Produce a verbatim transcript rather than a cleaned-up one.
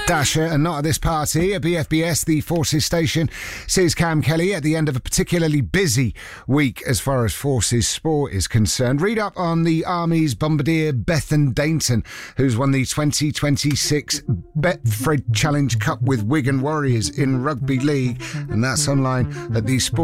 Dasher and not at this party at B F B S, the Forces station, says Cam Kelly at the end of a particularly busy week as far as Forces sport is concerned. Read up on the Army's bombardier Bethan Dainton, who's won the twenty twenty-six Betfred Challenge Cup with Wigan Warriors in Rugby League, and that's online at the Sport